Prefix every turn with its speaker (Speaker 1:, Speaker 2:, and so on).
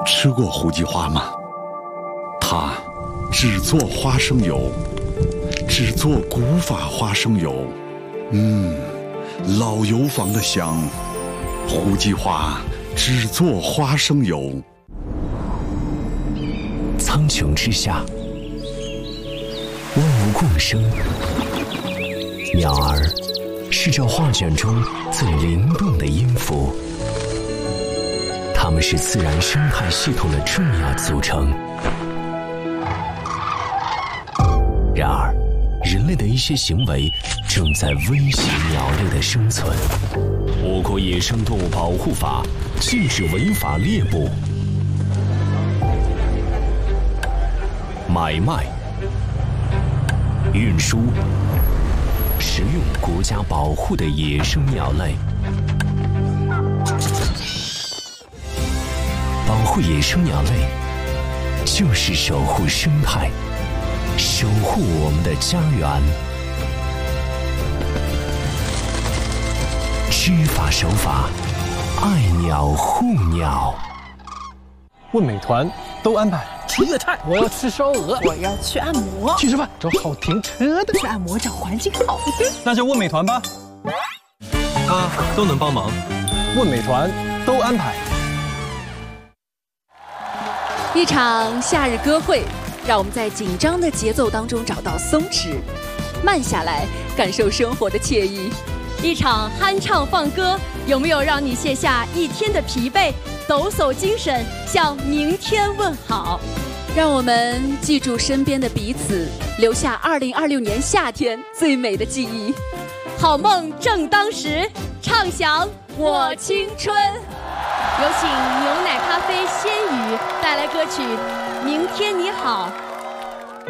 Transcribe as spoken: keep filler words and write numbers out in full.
Speaker 1: 吃过胡记花吗？它只做花生油，只做古法花生油。嗯，老油坊的香。胡记花只做花生油。
Speaker 2: 苍穹之下，万物共生。鸟儿是这画卷中最灵动的音符，它们是自然生态系统的重要组成。然而，人类的一些行为正在威胁鸟类的生存。我国野生动物保护法禁止违法猎捕、买卖、运输、食用国家保护的野生鸟类。保护野生鸟类，就是守护生态，守护我们的家园。知法守法，爱鸟护鸟。
Speaker 3: 问美团都安排。
Speaker 4: 吃粤菜，
Speaker 3: 我要吃烧鹅，
Speaker 4: 我要去按摩，
Speaker 3: 去吃饭，找好停车的，
Speaker 4: 去按摩找环境好的，
Speaker 3: 那就问美团吧，
Speaker 5: 他都能帮忙。
Speaker 3: 问美团都安排。
Speaker 6: 一场夏日歌会，让我们在紧张的节奏当中找到松弛，慢下来，感受生活的惬意。
Speaker 7: 一场酣畅放歌，有没有让你卸下一天的疲惫，抖擞精神，向明天问好？
Speaker 6: 让我们记住身边的彼此，留下二零二六年夏天最美的记忆。
Speaker 7: 好梦正当时，畅享我青春。有请牛奶咖啡仙语带来歌曲《明天你好》。